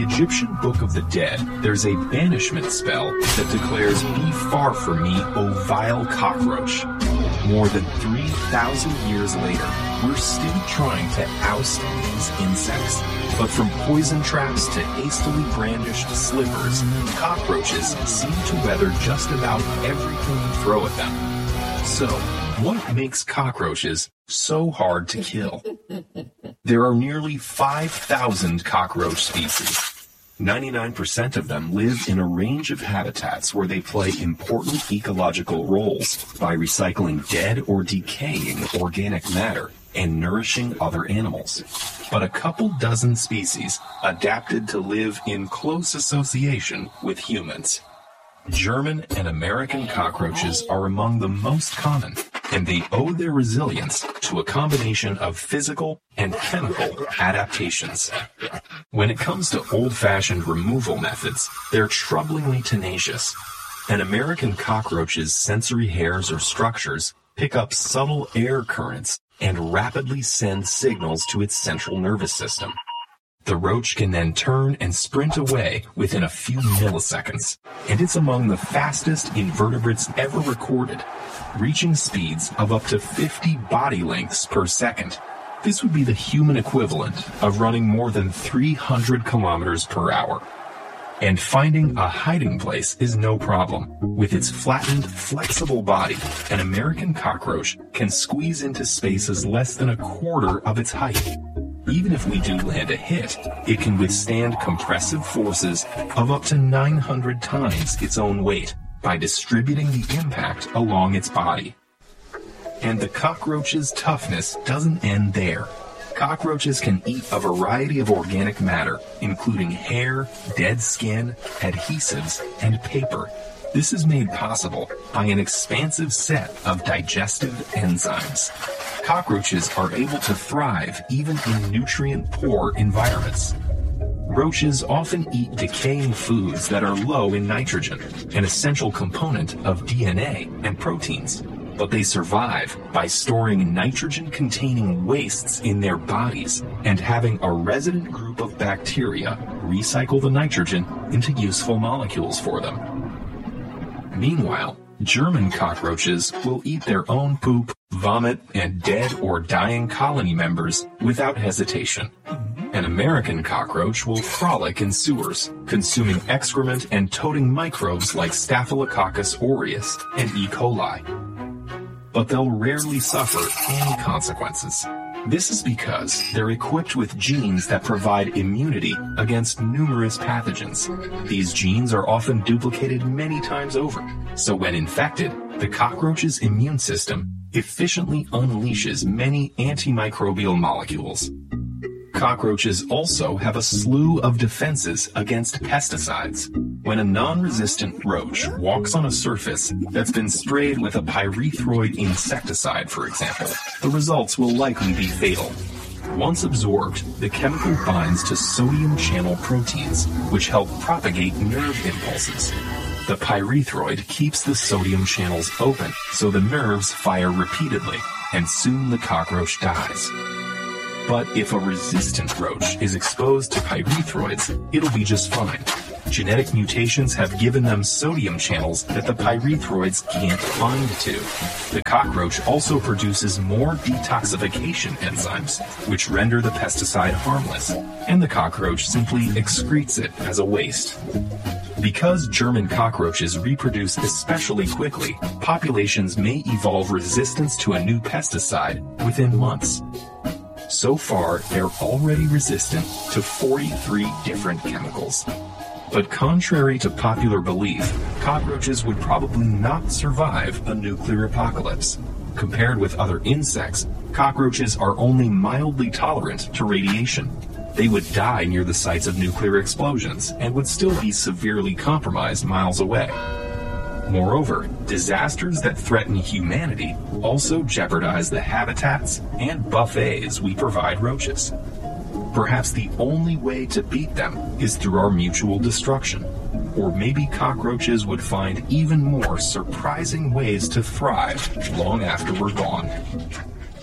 Egyptian Book of the Dead, there's a banishment spell that declares, "Be far from me, O vile cockroach." More than 3,000 years later, we're still trying to oust these insects. But from poison traps to hastily brandished slippers, cockroaches seem to weather just about everything you throw at them. So, what makes cockroaches so hard to kill? There are nearly 5,000 cockroach species. 99% of them live in a range of habitats where they play important ecological roles by recycling dead or decaying organic matter and nourishing other animals. But a couple dozen species adapted to live in close association with humans. German and American cockroaches are among the most common, and they owe their resilience to a combination of physical and chemical adaptations. When it comes to old-fashioned removal methods, they're troublingly tenacious. An American cockroach's sensory hairs or structures pick up subtle air currents and rapidly send signals to its central nervous system. The roach can then turn and sprint away within a few milliseconds, and it's among the fastest invertebrates ever recorded, reaching speeds of up to 50 body lengths per second. This would be the human equivalent of running more than 300 kilometers per hour. And finding a hiding place is no problem. With its flattened, flexible body, an American cockroach can squeeze into spaces less than a quarter of its height. Even if we do land a hit, it can withstand compressive forces of up to 900 times its own weight by distributing the impact along its body. And the cockroach's toughness doesn't end there. Cockroaches can eat a variety of organic matter, including hair, dead skin, adhesives, and paper. This is made possible by an expansive set of digestive enzymes. Cockroaches are able to thrive even in nutrient-poor environments. Roaches often eat decaying foods that are low in nitrogen, an essential component of DNA and proteins. But they survive by storing nitrogen-containing wastes in their bodies and having a resident group of bacteria recycle the nitrogen into useful molecules for them. Meanwhile, German cockroaches will eat their own poop, vomit, and dead or dying colony members without hesitation. An American cockroach will frolic in sewers, consuming excrement and toting microbes like Staphylococcus aureus and E. coli. But they'll rarely suffer any consequences. This is because they're equipped with genes that provide immunity against numerous pathogens. These genes are often duplicated many times over, so when infected, the cockroach's immune system efficiently unleashes many antimicrobial molecules. Cockroaches also have a slew of defenses against pesticides. When a non-resistant roach walks on a surface that's been sprayed with a pyrethroid insecticide, for example, the results will likely be fatal. Once absorbed, the chemical binds to sodium channel proteins, which help propagate nerve impulses. The pyrethroid keeps the sodium channels open, so the nerves fire repeatedly, and soon the cockroach dies. But if a resistant roach is exposed to pyrethroids, it'll be just fine. Genetic mutations have given them sodium channels that the pyrethroids can't bind to. The cockroach also produces more detoxification enzymes, which render the pesticide harmless, and the cockroach simply excretes it as a waste. Because German cockroaches reproduce especially quickly, populations may evolve resistance to a new pesticide within months. So far, they're already resistant to 43 different chemicals. But contrary to popular belief, cockroaches would probably not survive a nuclear apocalypse. Compared with other insects, cockroaches are only mildly tolerant to radiation. They would die near the sites of nuclear explosions and would still be severely compromised miles away. Moreover, disasters that threaten humanity also jeopardize the habitats and buffets we provide roaches. Perhaps the only way to beat them is through our mutual destruction. Or maybe cockroaches would find even more surprising ways to thrive long after we're gone.